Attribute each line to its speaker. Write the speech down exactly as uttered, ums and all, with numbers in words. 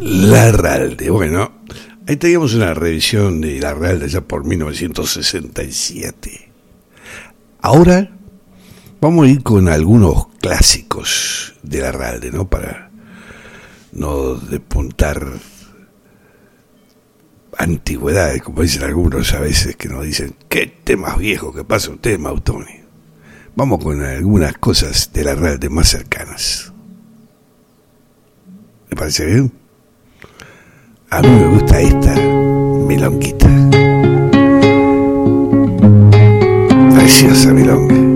Speaker 1: Larralde. Bueno, ahí teníamos una revisión de Larralde ya por mil novecientos sesenta y siete. Ahora vamos a ir con algunos clásicos de Larralde, ¿no? Para no despuntar antigüedades, como dicen algunos a veces, que nos dicen, ¿qué temas viejos que pasa usted, Mautoni? Vamos con algunas cosas de Larralde más cercanas. ¿Me parece bien? A mí me gusta esta milonguita. Preciosa milonga.